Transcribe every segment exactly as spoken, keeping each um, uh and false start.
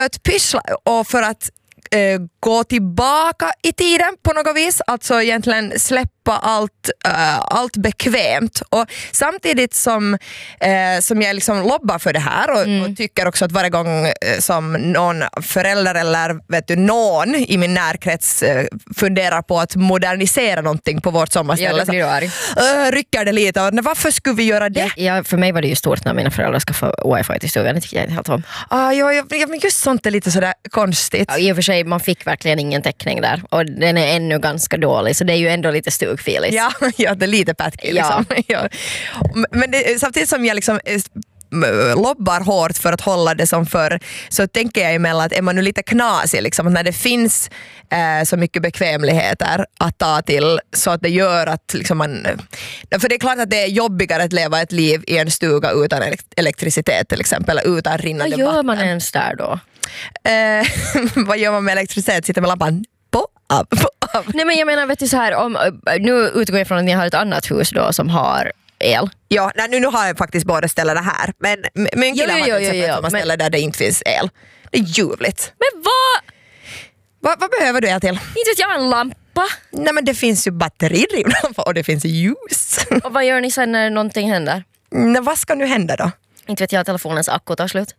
att pyssla och för att eh, gå tillbaka i tiden på något vis, alltså egentligen släppa allt, uh, allt bekvämt och samtidigt som, uh, som jag liksom lobbar för det här och, mm. och tycker också att varje gång uh, som någon förälder eller vet du, någon i min närkrets uh, funderar på att modernisera någonting på vårt sommarställe ja, så uh, rycker det lite och varför skulle vi göra det? Ja, för mig var det ju stort när mina föräldrar ska få wifi till stugan, det tycker jag inte helt om. Ah, ja, ja, men just sånt är lite sådär konstigt. Ja, i och för sig, man fick verkligen ingen täckning där och den är ännu ganska dålig så det är ju ändå lite stugfilis. Ja, ja, det är lite pätki liksom. Ja. Ja. Men det, samtidigt som jag liksom lobbar hårt för att hålla det som för så tänker jag emellan att är man nu lite knasig liksom, när det finns eh, så mycket bekvämligheter att ta till så att det gör att liksom man, för det är klart att det är jobbigare att leva ett liv i en stuga utan elektricitet till exempel, eller utan rinnande vatten. Vad gör man ens där då? Eh, vad gör man med elektricitet? Sitter med lampan på, av, på, av. Nej men jag menar vet du så här, om, nu utgår jag från att ni har ett annat hus då som har el. Ja, nej, nu, nu har jag faktiskt båda ställena här. Men min kille har till exempel man ställer där det inte finns el. Det är ljuvligt. Men vad? Va, vad behöver du el till? Inte vet jag, en lampa. Nej men det finns ju batteridrivna och det finns ljus. Och vad gör ni sen när någonting händer? Nej, vad ska nu hända då? Inte vet jag, telefonens akku tar slut.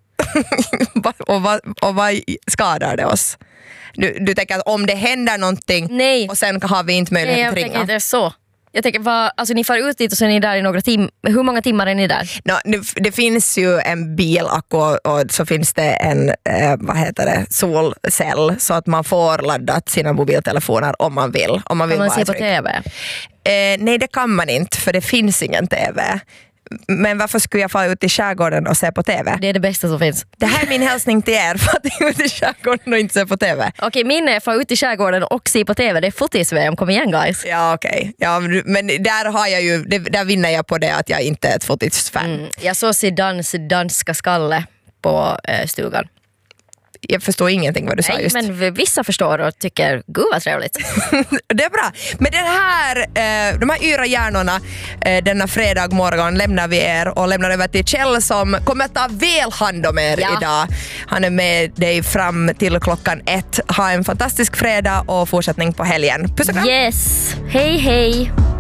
och, vad, och vad skadar det oss? Du, du tänker att om det händer någonting Nej. och sen har vi inte möjlighet Nej, att ringa? Nej, jag tänker inte så. Jag tänker, vad, alltså ni far ut dit och sen är ni där i några timmar. Hur många timmar är ni där? No, nu, det finns ju en bilakku och så finns det en eh, vad heter det, solcell så att man får laddat sina mobiltelefoner om man vill. Om man vill kan man se på trygg. T V? Eh, nej, det kan man inte för det finns ingen T V. Men varför skulle jag få ut i skärgården och se på T V? Det är det bästa som finns. Det här är min hälsning till er för att ut i skärgården och inte se på T V. Okej, min är få ut i skärgården och se på T V. Det är fotis-V M, kom igen guys. Ja okej, okay. Ja, men där har jag ju, där vinner jag på det att jag inte är ett fotis-fan. Mm. Jag såg Zidans danska skalle på äh, stugan. Jag förstår ingenting vad du Nej, sa just. men vissa förstår och tycker, gud vad trevligt. Det är bra. Men den här, eh, de här yra hjärnorna eh, denna fredag morgon lämnar vi er och lämnar över till Kjell som kommer att ta väl hand om er ja. idag. Han är med dig fram till klockan ett. Ha en fantastisk fredag och fortsättning på helgen. Puss och kram. Yes, hej hej.